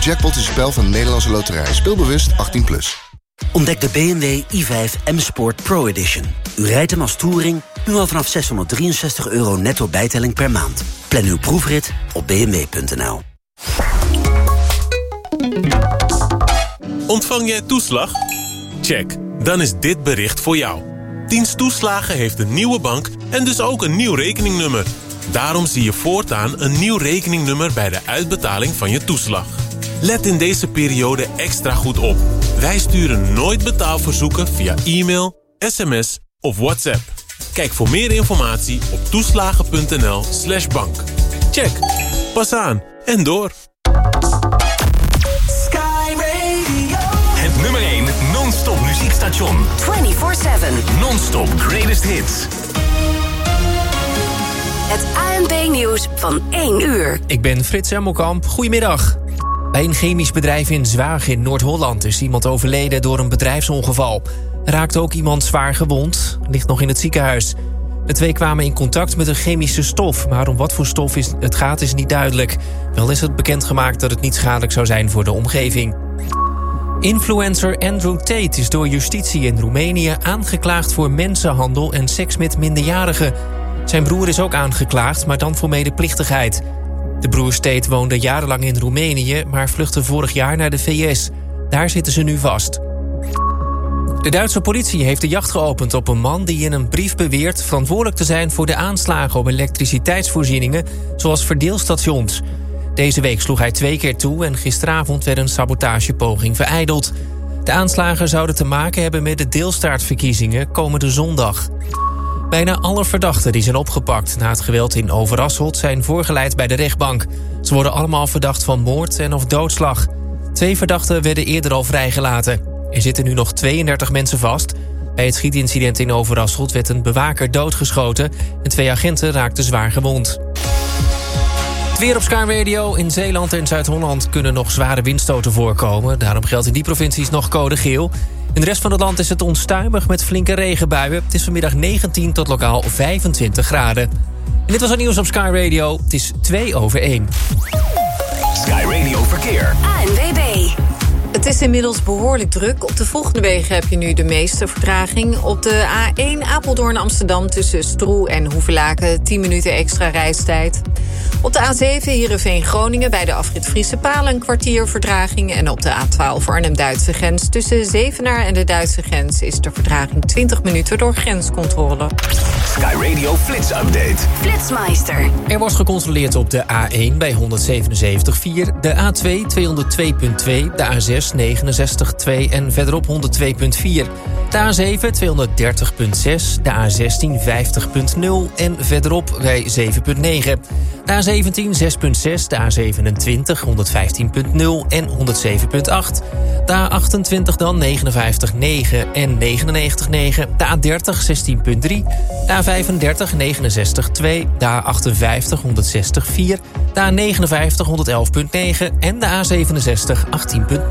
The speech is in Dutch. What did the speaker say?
jackpot is een spel van de Nederlandse Loterij. Speel bewust 18+. Ontdek de BMW i5 M Sport Pro Edition. U rijdt hem als touring, nu al vanaf €663 netto bijtelling per maand. Plan uw proefrit op bmw.nl. Ontvang jij toeslag? Check, dan is dit bericht voor jou. Dienst Toeslagen heeft een nieuwe bank en dus ook een nieuw rekeningnummer. Daarom zie je voortaan een nieuw rekeningnummer bij de uitbetaling van je toeslag. Let in deze periode extra goed op. Wij sturen nooit betaalverzoeken via e-mail, sms of WhatsApp. Kijk voor meer informatie op toeslagen.nl/bank. Check, pas aan en door. Sky Radio. Het nummer 1 non-stop muziekstation. 24/7. Non-stop greatest hits. Het ANP-nieuws van 1 uur. Ik ben Frits Hemmelkamp. Goedemiddag. Bij een chemisch bedrijf in Zwaag in Noord-Holland is iemand overleden door een bedrijfsongeval. Er raakte ook iemand zwaar gewond, ligt nog in het ziekenhuis. De twee kwamen in contact met een chemische stof, maar om wat voor stof het gaat is niet duidelijk. Wel is het bekendgemaakt dat het niet schadelijk zou zijn voor de omgeving. Influencer Andrew Tate is door justitie in Roemenië aangeklaagd voor mensenhandel en seks met minderjarigen. Zijn broer is ook aangeklaagd, maar dan voor medeplichtigheid. De broers Tate woonden jarenlang in Roemenië, maar vluchtten vorig jaar naar de VS. Daar zitten ze nu vast. De Duitse politie heeft de jacht geopend op een man die in een brief beweert verantwoordelijk te zijn voor de aanslagen op elektriciteitsvoorzieningen, zoals verdeelstations. Deze week sloeg hij 2 keer toe en gisteravond werd een sabotagepoging verijdeld. De aanslagen zouden te maken hebben met de deelstaatverkiezingen komende zondag. Bijna alle verdachten die zijn opgepakt na het geweld in Overasselt zijn voorgeleid bij de rechtbank. Ze worden allemaal verdacht van moord en of doodslag. 2 verdachten werden eerder al vrijgelaten. Er zitten nu nog 32 mensen vast. Bij het schietincident in Overasselt werd een bewaker doodgeschoten en 2 agenten raakten zwaar gewond. Het weer op Sky Radio. In Zeeland en Zuid-Holland kunnen nog zware windstoten voorkomen. Daarom geldt in die provincies nog code geel. In de rest van het land is het onstuimig met flinke regenbuien. Het is vanmiddag 19 tot lokaal 25 graden. En dit was het nieuws op Sky Radio. Het is 2:01. Sky Radio Verkeer. ANWB. Het is inmiddels behoorlijk druk. Op de volgende wegen heb je nu de meeste vertraging. Op de A1 Apeldoorn-Amsterdam tussen Stroe en Hoevelaken 10 minuten extra reistijd. Op de A7 Heerenveen-Groningen bij de afrit Friesepalen een kwartier vertraging. En op de A12 Arnhem-Duitse grens tussen Zevenaar en de Duitse grens is de vertraging 20 minuten door grenscontrole. Sky Radio Flits Update. Flitsmeister. Er wordt gecontroleerd op de A1 bij 177,4, de A2 202,2, de A6 69,2 en verderop 102,4. De A7 230,6, de A16 50,0 en verderop bij 7,9. De A17 6,6, de A27 115,0 en 107,8. De A28 dan 59,9 en 99,9. De A30 16,3. De A35 69,2. De A58 160,4. De A59 111,9 en de A67 18,0.